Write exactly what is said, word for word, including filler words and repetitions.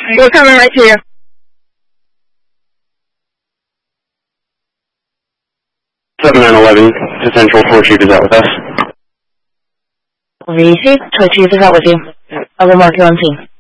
We're coming right to you. seven nine eleven to Central, Tour Chief is out with us. Received. Tour Chief is out with you. I will mark you on scene.